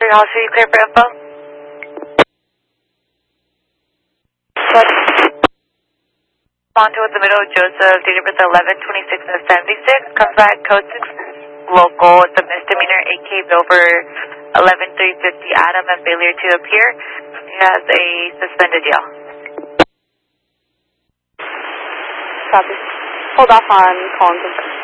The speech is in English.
Clear House, are you clear for info? Onto with the middle of Joseph, date of birth 11/26/76, comes back code 6 local with the misdemeanor AK over 11-350 Adam and failure to appear. He has a suspended yell. Copy. Hold off on calling confirm.